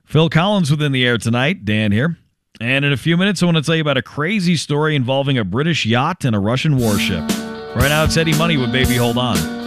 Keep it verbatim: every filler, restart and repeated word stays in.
Phil Collins within the air tonight. Dan here. And in a few minutes, I want to tell you about a crazy story involving a British yacht and a Russian warship. Right now, it's Eddie Money with Baby Hold On.